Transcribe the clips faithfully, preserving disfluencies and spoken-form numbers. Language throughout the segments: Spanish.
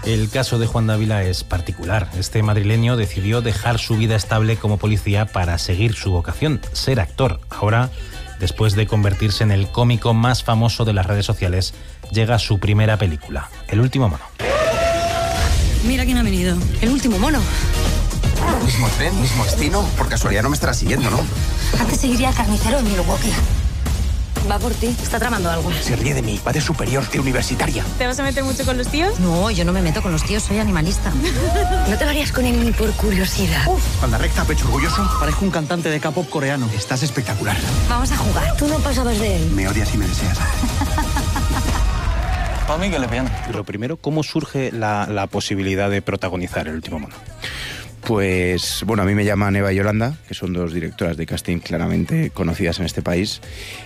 El caso de Juan Dávila es particular. Este madrileño decidió dejar su vida estable como policía para seguir su vocación, ser actor. Ahora, después de convertirse en el cómico más famoso de las redes sociales, llega su primera película, El último mono. Mira quién ha venido, el último mono. Mismo tren, mismo destino. Por casualidad no me estará siguiendo, ¿no? Antes seguiría al carnicero en Milwaukee. Va por ti, está tramando algo. Se ríe de mí, va de superior, de universitaria. ¿Te vas a meter mucho con los tíos? No, yo no me meto con los tíos, soy animalista. No te lo harías con él ni por curiosidad. Uf, espalda recta, pecho orgulloso. Parezco un cantante de K-pop coreano. Estás espectacular. Vamos a jugar. Tú no pasabas de él. Me odias y me deseas. Para mí que le vean. Lo primero, ¿cómo surge la, la posibilidad de protagonizar El último mono? Pues, bueno, a mí me llaman Eva y Yolanda, que son dos directoras de casting claramente conocidas en este país,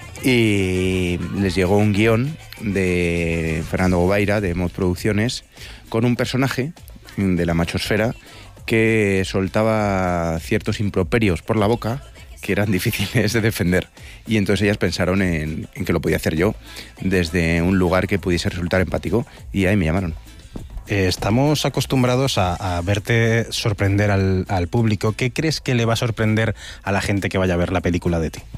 y les llegó un guión de Fernando Gobaira, de Mod Producciones, con un personaje de la machosfera que soltaba ciertos improperios por la boca que eran difíciles de defender. Y entonces ellas pensaron en, en que lo podía hacer yo desde un lugar que pudiese resultar empático, y ahí me llamaron. Estamos acostumbrados a, a verte sorprender al, al público. ¿Qué crees que le va a sorprender a la gente que vaya a ver la película de ti?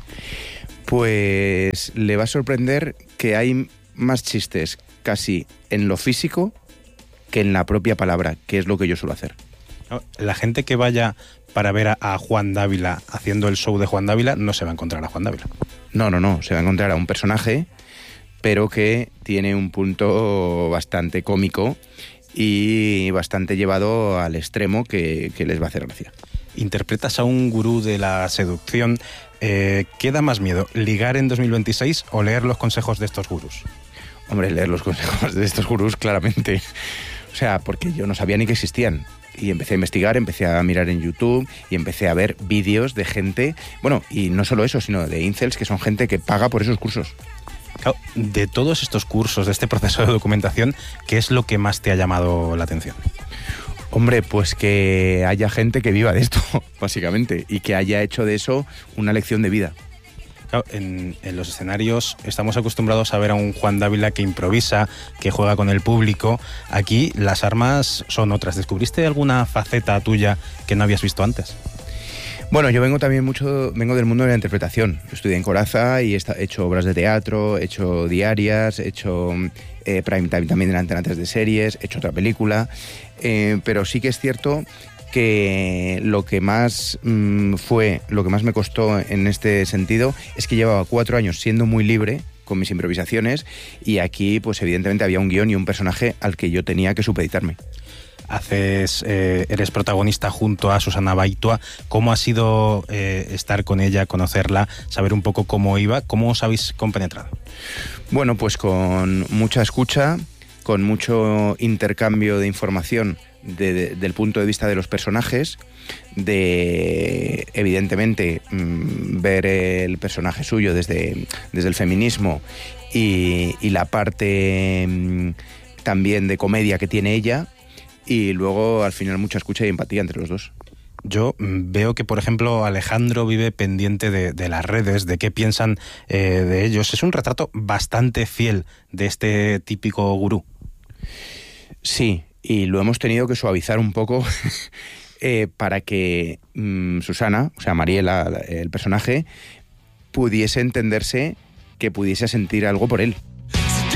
Pues le va a sorprender que hay más chistes casi en lo físico que en la propia palabra, que es lo que yo suelo hacer. La gente que vaya para ver a, a Juan Dávila haciendo el show de Juan Dávila no se va a encontrar a Juan Dávila. No, no, no, se va a encontrar a un personaje, pero que tiene un punto bastante cómico y bastante llevado al extremo que, que les va a hacer gracia. Interpretas a un gurú de la seducción. Eh, ¿Qué da más miedo, ligar en dos mil veintiséis o leer los consejos de estos gurús? Hombre, leer los consejos de estos gurús, claramente. O sea, porque yo no sabía ni que existían. Y empecé a investigar, empecé a mirar en YouTube y empecé a ver vídeos de gente, bueno, y no solo eso, sino de incels, que son gente que paga por esos cursos. Claro, de todos estos cursos, de este proceso de documentación, ¿qué es lo que más te ha llamado la atención? Hombre, pues que haya gente que viva de esto, básicamente, y que haya hecho de eso una lección de vida. Claro, en, en los escenarios estamos acostumbrados a ver a un Juan Dávila que improvisa, que juega con el público. Aquí las armas son otras. ¿Descubriste alguna faceta tuya que no habías visto antes? Bueno, yo vengo también mucho, vengo del mundo de la interpretación. Yo estudié en Coraza y he hecho obras de teatro, he hecho diarias, he hecho eh, prime time también en Antena tres de series, he hecho otra película, eh, pero sí que es cierto que lo que más mmm, fue, lo que más me costó en este sentido es que llevaba cuatro años siendo muy libre con mis improvisaciones, y aquí pues evidentemente había un guión y un personaje al que yo tenía que supeditarme. Haces, eh, eres protagonista junto a Susana Baitua. ¿Cómo ha sido eh, estar con ella, conocerla, saber un poco cómo iba? ¿Cómo os habéis compenetrado? Bueno, pues con mucha escucha, con mucho intercambio de información de, de, del punto de vista de los personajes, de evidentemente mmm, ver el personaje suyo desde, desde el feminismo y, y la parte mmm, también de comedia que tiene ella. Y luego, al final, mucha escucha y empatía entre los dos. Yo veo que, por ejemplo, Alejandro vive pendiente de, de las redes, de qué piensan eh, de ellos. Es un retrato bastante fiel de este típico gurú. Sí, y lo hemos tenido que suavizar un poco eh, para que mmm, Susana, o sea, Mariela, el personaje, pudiese entenderse, que pudiese sentir algo por él.